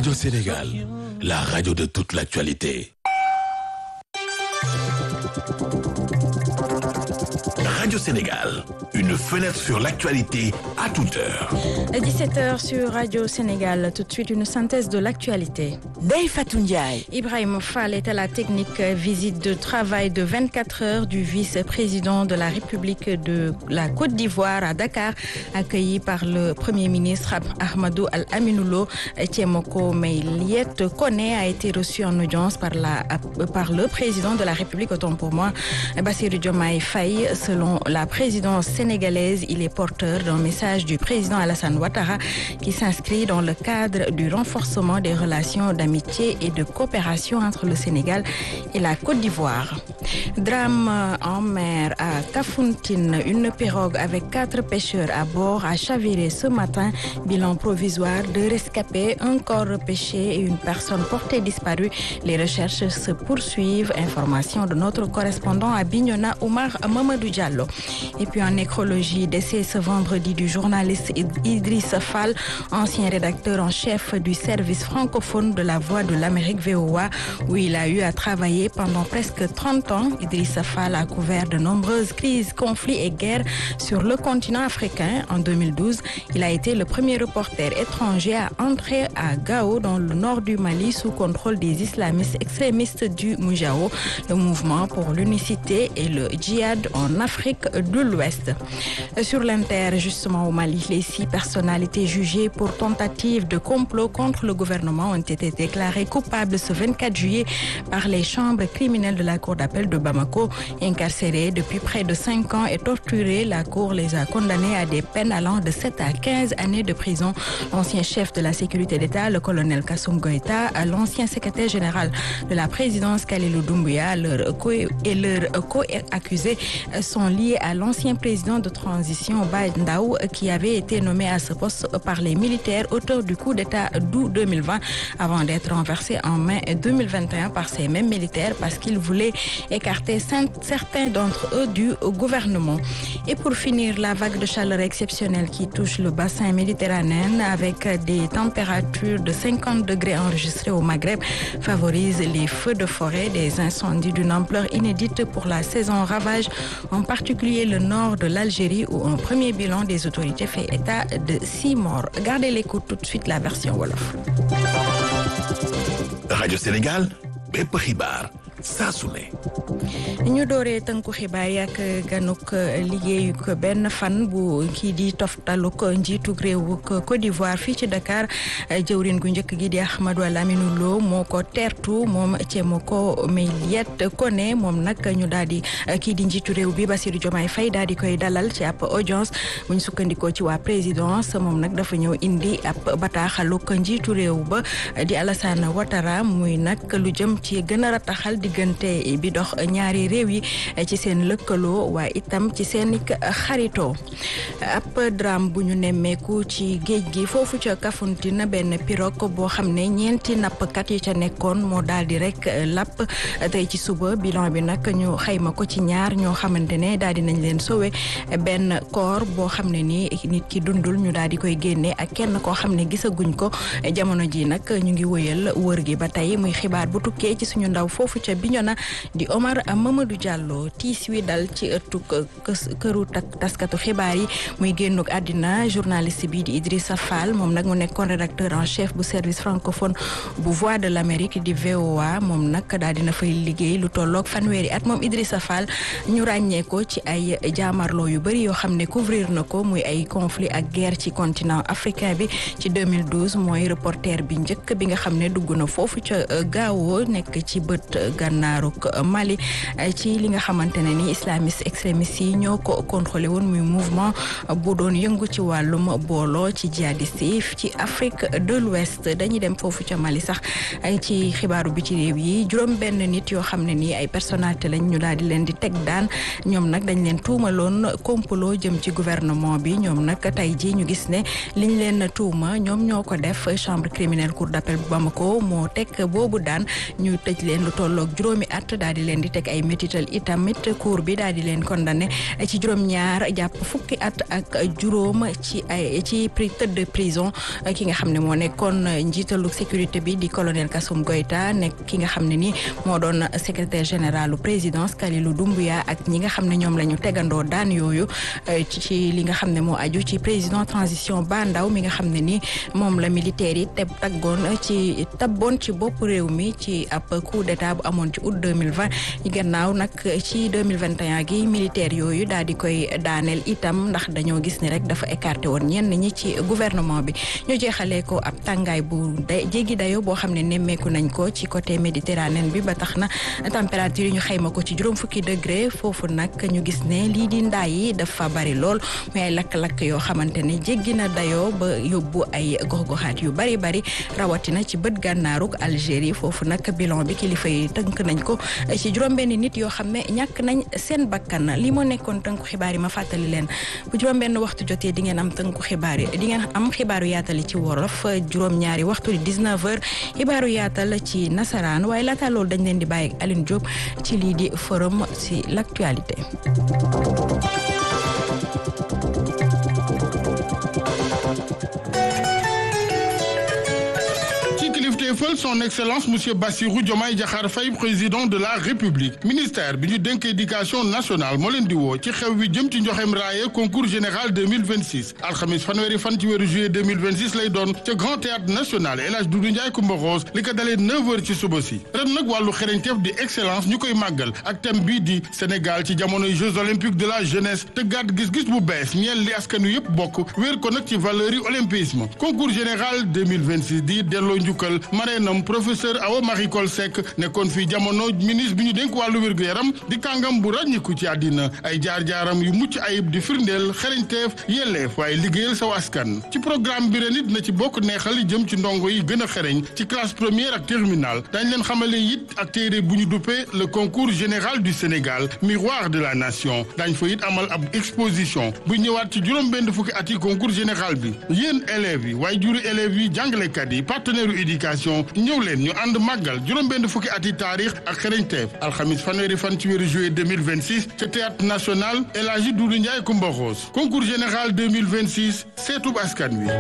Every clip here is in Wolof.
Radio Sénégal, la radio de toute l'actualité. Radio Sénégal, une fenêtre sur l'actualité à toute heure. 17h sur Radio Sénégal, tout de suite une synthèse de l'actualité. Ndeye Fatou Ndiaye. Ibrahim Fall est à la technique. Visite de travail de 24 heures du vice-président de la République de la Côte d'Ivoire à Dakar, accueilli par le Premier ministre Ahmadou Al-Aminoulo. Tiemoko Meiliet Koné a été reçu en audience par le président de la République, autant pour moi, Bassirou Diomaye Faye. Selon la présidence sénégalaise, il est porteur d'un message du président Alassane Ouattara qui s'inscrit dans le cadre du renforcement des relations d'amitié et de coopération entre le Sénégal et la Côte d'Ivoire. Drame en mer à Kafountine, une pirogue avec 4 pêcheurs à bord a chaviré ce matin. Bilan provisoire, 2 rescapés, un corps repêché et une personne portée disparue. Les recherches se poursuivent. Information de notre correspondant à Bignona, Oumar Mamadou Diallo. Et puis en nécrologie, décès ce vendredi du journaliste Idriss Fall, ancien rédacteur en chef du service francophone de la Voix de l'Amérique VOA, où il a eu à travailler pendant presque 30 ans. Idriss Fall a couvert de nombreuses crises, conflits et guerres sur le continent africain. En 2012, il a été le premier reporter étranger à entrer à Gao, dans le nord du Mali, sous contrôle des islamistes extrémistes du Moujao, le mouvement pour l'unicité et le djihad en Afrique de l'Ouest. Sur l'Inter, justement au Mali, les 6 personnalités jugées pour tentative de complot contre le gouvernement ont été déclarées coupables ce 24 juillet par les chambres criminelles de la Cour d'appel de Bamako. Incarcérés depuis près de 5 ans et torturés, la Cour les a condamnés à des peines allant de 7 à 15 années de prison. L'ancien chef de la sécurité d'État, le colonel Kassoum Goïta, l'ancien secrétaire général de la présidence Kalilou Doumbouya et leurs co-accusés sont liés à l'ancien président de transition Baye Ndaw, qui avait été nommé à ce poste par les militaires auteurs du coup d'État d'août 2020 avant d'être renversé en mai 2021 par ces mêmes militaires parce qu'ils voulaient écarter certains d'entre eux du gouvernement. Et pour finir, la vague de chaleur exceptionnelle qui touche le bassin méditerranéen avec des températures de 50 degrés enregistrées au Maghreb favorise les feux de forêt, des incendies d'une ampleur inédite pour la saison ravage, en particulier le nord de l'Algérie où un premier bilan des autorités fait état de 6 morts. Gardez l'écoute, tout de suite la version Wolof. Radio Sénégal, bépp xibaar saa su ne. ñu dooree tënku xibaar yi ak ganuk liggéeyu ko benn fan bu kii di toftaluk njiitu réewu Côte d'Ivoire fii ci Dakar. jëwrin gu njëkk gi di Ahmadou Al-Aminoulo moo ko teertu moom Tiemoko Meiliet Koné. moom nag ñu daal di kii di njiitu réew bi Bassirou Diomaye Faye daal di koy dalal ci ab audience bu ñu sukkandikoo ci waa présidence. moom nag dafa ñëw indi ab bataaxaluk njiitu réew ba di Alassane Ouattara, muy nag lu jëm ci gën a rataxal diggante bi dox ñaari réew yi ci seen lëkkaloo waaye itam ci seen xaritoo. ab drame bu ñu nemmeeku ci géej gi foofu ca Kafountine, benn pirogue boo xam ne 4 nappkat yi ca nekkoon moo daal di rek lapp tey ci suba. bilan bi nag ñu xayma ko ci 2 ñoo xamante ne daal di nañ leen sowe, benn corps boo xam ne ni nit ki dundul ñu daal di koy génne ak kenn koo xam ne gisaguñ ko. jamono ji nag ñu ngi wëyal wër gi ba tey, muy xibaar bu tukkee ci suñu ndaw foofu ca Bignona di Omar Mamadou Diallo. tiis wi dal ci ëttu këru taskatu xibaar yi muy génnuk àddina journaliste bi di Idrissa Fall. moom nag mu nekkoon rédacteur en chef bu service francophone bu Voix de l'Amérique di VOA. moom nag daal dina fay liggéey lu tolloog fanweeri at. moom Idrissa Fall ñu ràññee ko ci ay jaamarloo yu bëri yoo xam ne couvrir na ko, muy ay conflit ak guerre ci continent africain bi. ci 2012 mooy reporter bi njëkk bi nga xam ne dugg na foofu ca Gao, nekk ci bët gànnaaruk Mali, ci li nga xamante ne ni islamiste extrémiste yi ñoo ko contrôlé woon, muy mouvement bu doon yëngu ci wàllum booloo ci djihadiste yi ci Afrique de l'Ouest. dañuy dem foofu ca Mali sax ci xibaaru bi ci réew yi. 7 nit yoo xam ne ni ay personnalité lañ ñu daal di leen di teg daan. ñoom nag dañ leen tuumaloon complot jëm ci gouvernement bi. ñoom nag tey ji ñu gis ne liñ leen tuuma ñoom ñoo ko def. chambre criminelle cour d'appel bu Bamako moo teg boobu daan. ñu tëj leen lu tolloog juróomi at daal di leen di teg ay métital itamit cour bi daal di leen condamné ci juróom-ñaar jàpp fukki at ak juróom ci tëdd prison ki nga xam ne moo nekkoon njiitalu sécurité bi di colonel Kassoum Goïta nekk ki nga xam ne ni moo doon secrétaire généralu présidence Kalilou Doumbouya ak ñi nga xam ne ñoom la ñu tegandoo daan yooyu ci li nga xam ne moo aju ci président transition Ba Ndaw mi nga xam ne ni moom la militaire yi tabboon ci bopp réew mi ci ab coup d'état bu amoon ci août 2020 gannaaw nag ci 2021 gi militaire yooyu daal di koy daaneel itam ndax dañoo gis ni rek dafa écarté woon ñenn ñi ci gouvernement bi ñu jeexalee ko ab tàngaay bu jéggi dayo boo xam ne nemmeeku nañ ko ci côté méditerranéen bi ba tax na température yi ñu xayma ko ci juróom fukki degré foofu nag ñu gis ne lii di ndaay yi dafa bari lool mais ay lakk-lakk yoo xamante ne jéggi na dayoo ba yóbbu ay gox-goxaat yu bari rawatina ci bët gànnaaruk Algérie foofu nag bilan bi kilifa yi tënk nañ ko ci juróom-benn nit yoo xam ne ñàkk nañ seen bakkan li moo nekkoon tënku xibaar yi ma fàttali leen bu juróom-benn waxtu jotee di ngeen am tënku xibaar yi di ngeen am xibaaru yaatali ci wolof juróom-ñaari waxtu di 19h xibaaru yaatal ci nasaraan waaye laata loolu dañ leen di bàyyi ak Aline Diop ci lii di forum ci l'actualité. Son Excellence Monsieur Bassirou Diomaye Diakhar Faye président de la République ministère bi ñu dénk éducation nationale moo leen di woo ci xew wi jëm ci njoxem raaye concours général 2026 alxamis fanweeri fan ci weeru juillet 2026 lay doon ca Grand Théâtre National El Hadj Doudou Ndiaye Coumba Rose li ko dalee 9h ci suba si ren nag wàllu xereñteef di excellence ñu koy màggal ak thème bii di Sénégal ci jamonoy Jeux olympiques de la jeunesse te gàtt gis-gis bu bees ñeel li askan wi yëpp bokk wéer ko nag ci valeur yi olympisme concours général 2026 di delloo njukkal mareenam professeur Awa Marie Coll Seck nekkoon fii jamono ministre bi ñu dénk wàllu wér-gu-yaram di kàngam bu ràññiku ci àddina ay jaar-jaaram yu mucc ayib di firndeel xereñteef yelleef waaye liggéeyal saw askan ci programme bi ren it na ci bokk neexal jëm ci ndongo yi gën a xereñ ci classe première ak terminale dañ leen xamale it ak téere bu ñu duppee le concours général du Sénégal miroir de la nation dañ fa it amal ab exposition bu ñëwaat ci juróom-benn fukki ati concours général bi yéen élèves yi waaye juri élèves yi jàngalekat yi partenaire u éducation ñëw leen ñu ànd màggal juróom-benn fukki ati taarix ak xereñteef alxamis fanweeri fan ci weeru juillet 2026 ca théâtre national El Hadji Doudou Ndiaye Coumba Rose concours général 2026 seetub askan wi.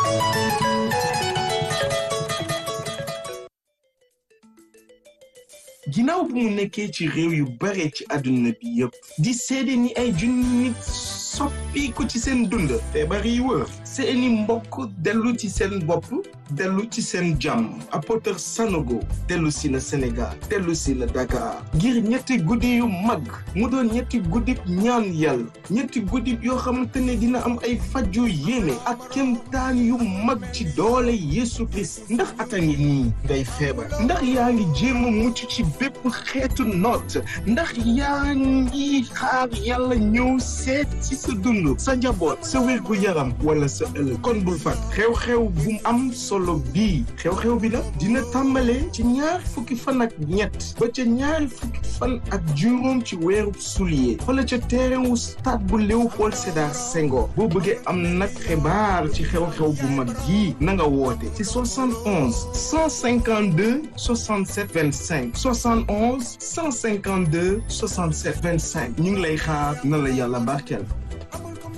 ginnaaw bu mu nekkee ci réew yu bare ci àdduna bi yëpp di seede ni ay junni nit soppi ko ci seen dund feebar yi wër seeni mbokk dellu ci seen bopp dellu ci seen jàmm Apôtre Sanogo dellu si na Sénégal dellu si na Dakar ngir ñetti guddi yu mag mu doon ñetti guddi ñaan yàlla ñetti guddi yoo xamante ne dina am ay faj yu yéeme ak kéemtaan yu mag ci doole Yeesu Christ ndax ata ngi nii ngay feebar ndax yaa ngi jéem a mucc ci bépp xeetu noot ndax yaa ngi xaar yàlla ñëw seet ci sa dund sa njaboot sa wérgu yaram wala sa ëllëg kon bul fat xew-xew bu mu am solo bii xew-xew bi nag dina tàmbale ci ñaar fukki fan ak ñett ba ca ñaari fukki fan ak juróom ci weeru juillet wala ca terrain wu stade bu Léopold Sédar Senghor boo bëggee am nag xibaar ci xew-xew bu mag bii na nga woote ci 71 152 67 25 71 152 67 25 ñu ngi lay xaar na la yàlla barkeel